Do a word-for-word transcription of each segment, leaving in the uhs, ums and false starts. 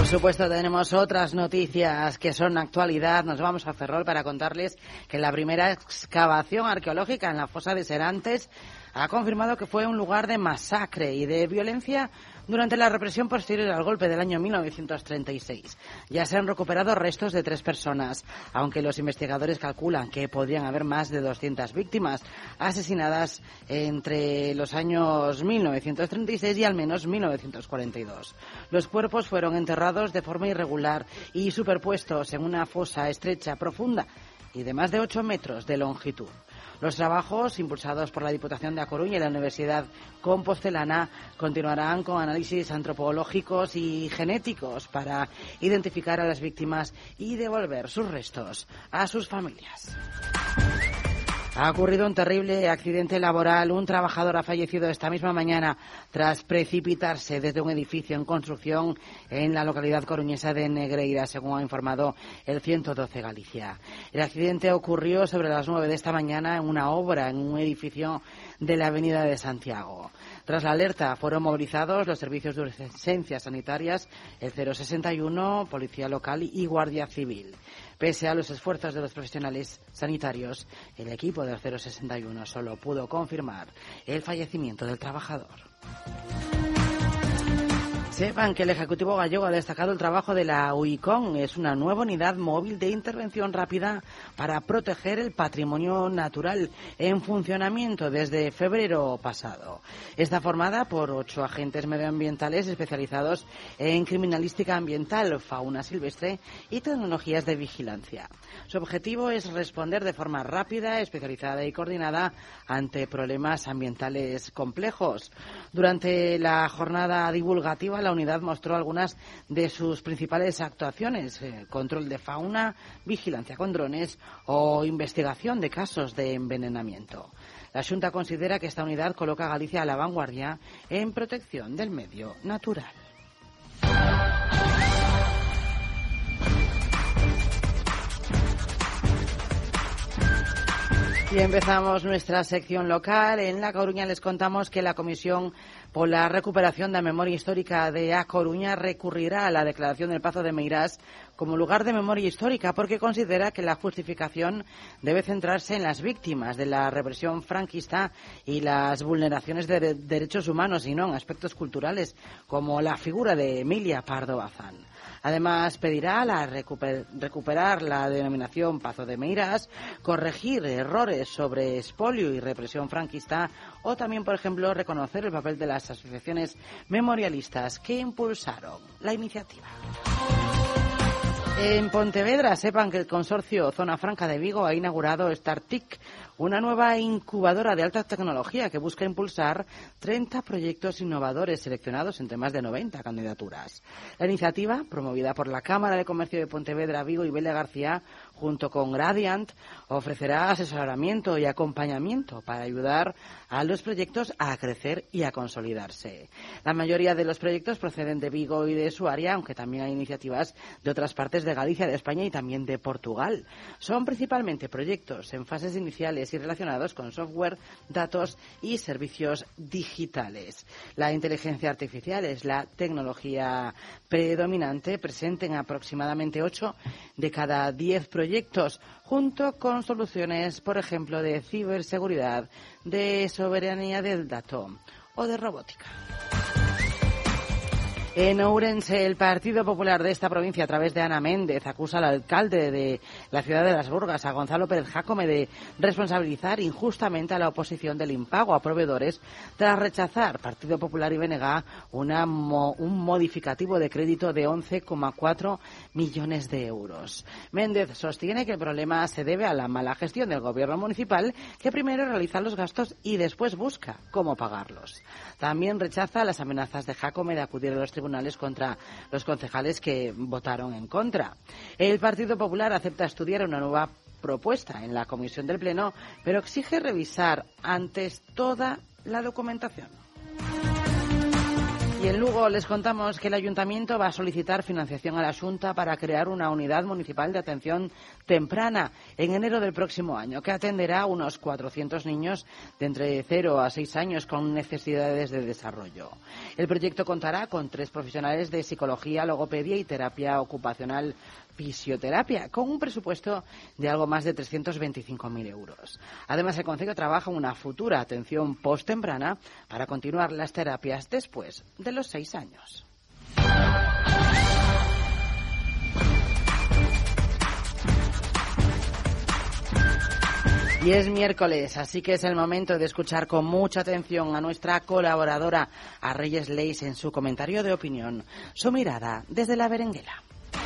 supuesto, tenemos otras noticias que son actualidad. Nos vamos a Ferrol para contarles que la primera excavación arqueológica en la fosa de Serantes ha confirmado que fue un lugar de masacre y de violencia durante la represión posterior al golpe del año mil novecientos treinta y seis. Ya se han recuperado restos de tres personas, aunque los investigadores calculan que podrían haber más de doscientas víctimas asesinadas entre los años mil novecientos treinta y seis y al menos mil novecientos cuarenta y dos. Los cuerpos fueron enterrados de forma irregular y superpuestos en una fosa estrecha, profunda y de más de ocho metros de longitud. Los trabajos, impulsados por la Diputación de A Coruña y la Universidad Compostelana, continuarán con análisis antropológicos y genéticos para identificar a las víctimas y devolver sus restos a sus familias. Ha ocurrido un terrible accidente laboral. Un trabajador ha fallecido esta misma mañana tras precipitarse desde un edificio en construcción en la localidad coruñesa de Negreira, según ha informado el ciento doce Galicia. El accidente ocurrió sobre las nueve de esta mañana en una obra en un edificio de la avenida de Santiago. Tras la alerta fueron movilizados los servicios de urgencias sanitarias, el cero sesenta y uno, Policía Local y Guardia Civil. Pese a los esfuerzos de los profesionales sanitarios, el equipo del cero sesenta y uno solo pudo confirmar el fallecimiento del trabajador. Sepan que el Ejecutivo gallego ha destacado el trabajo de la UICON. Es una nueva unidad móvil de intervención rápida para proteger el patrimonio natural en funcionamiento desde febrero pasado. Está formada por ocho agentes medioambientales especializados en criminalística ambiental, fauna silvestre y tecnologías de vigilancia. Su objetivo es responder de forma rápida, especializada y coordinada ante problemas ambientales complejos. Durante la jornada divulgativa, la unidad mostró algunas de sus principales actuaciones: eh, control de fauna, vigilancia con drones o investigación de casos de envenenamiento. La Xunta considera que esta unidad coloca a Galicia a la vanguardia en protección del medio natural. Y empezamos nuestra sección local. En La Coruña les contamos que la Comisión por la Recuperación de la Memoria Histórica de A Coruña recurrirá a la declaración del Pazo de Meirás como lugar de memoria histórica porque considera que la justificación debe centrarse en las víctimas de la represión franquista y las vulneraciones de derechos humanos y no en aspectos culturales como la figura de Emilia Pardo Bazán. Además, pedirá la recuper- recuperar la denominación Pazo de Meirás, corregir errores sobre expolio y represión franquista o también, por ejemplo, reconocer el papel de las asociaciones memorialistas que impulsaron la iniciativa. En Pontevedra, sepan que el consorcio Zona Franca de Vigo ha inaugurado StarTIC, una nueva incubadora de alta tecnología que busca impulsar treinta proyectos innovadores seleccionados entre más de noventa candidaturas. La iniciativa, promovida por la Cámara de Comercio de Pontevedra, Vigo y Vélez García, junto con Gradiant, ofrecerá asesoramiento y acompañamiento para ayudar a los proyectos a crecer y a consolidarse. La mayoría de los proyectos proceden de Vigo y de su área, aunque también hay iniciativas de otras partes de Galicia, de España y también de Portugal. Son principalmente proyectos en fases iniciales y relacionados con software, datos y servicios digitales. La inteligencia artificial es la tecnología predominante, presente en aproximadamente ocho de cada diez proyectos, junto con soluciones, por ejemplo, de ciberseguridad, de soberanía del dato o de robótica. En Ourense, el Partido Popular de esta provincia, a través de Ana Méndez, acusa al alcalde de la ciudad de Las Burgas, a Gonzalo Pérez Jácome, de responsabilizar injustamente a la oposición del impago a proveedores tras rechazar Partido Popular y B N G una, un modificativo de crédito de once coma cuatro millones de euros. Méndez sostiene que el problema se debe a la mala gestión del gobierno municipal, que primero realiza los gastos y después busca cómo pagarlos. También rechaza las amenazas de Jácome de acudir a los tribunales contra los concejales que votaron en contra. El Partido Popular acepta estudiar una nueva propuesta en la comisión del Pleno, pero exige revisar antes toda la documentación. Y en Lugo les contamos que el Ayuntamiento va a solicitar financiación a la Xunta para crear una unidad municipal de atención temprana en enero del próximo año, que atenderá a unos cuatrocientos niños de entre cero a seis años con necesidades de desarrollo. El proyecto contará con tres profesionales de psicología, logopedia y terapia ocupacional fisioterapia, con un presupuesto de algo más de trescientos veinticinco mil euros. Además, el Concello trabaja en una futura atención post-temprana para continuar las terapias después de los seis años. Y es miércoles, así que es el momento de escuchar con mucha atención a nuestra colaboradora, a Reyes Leis, en su comentario de opinión, su mirada desde la berenguela.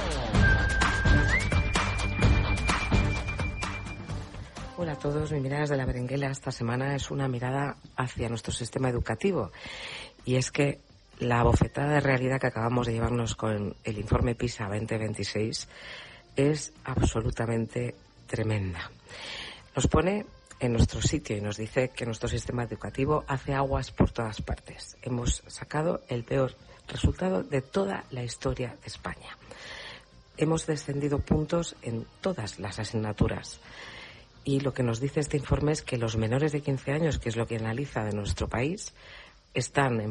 Hola a todos, mi mirada desde la berenguela esta semana es una mirada hacia nuestro sistema educativo, y es que la bofetada de realidad que acabamos de llevarnos con el informe PISA veinte veintiséis es absolutamente tremenda. Nos pone en nuestro sitio y nos dice que nuestro sistema educativo hace aguas por todas partes. Hemos sacado el peor resultado de toda la historia de España. Hemos descendido puntos en todas las asignaturas. Y lo que nos dice este informe es que los menores de quince años, que es lo que analiza de nuestro país, están en